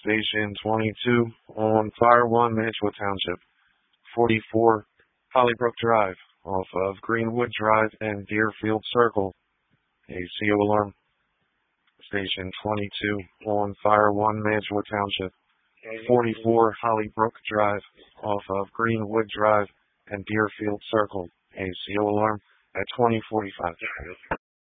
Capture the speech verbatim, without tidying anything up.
Station twenty-two on Fire One, Mantua Township. forty-four Hollybrook Drive off of Greenwood Drive and Deerfield Circle. A C O alarm. Station twenty-two on Fire One, Mantua Township. forty-four Hollybrook Drive off of Greenwood Drive and Deerfield Circle. A C O alarm at twenty forty-five.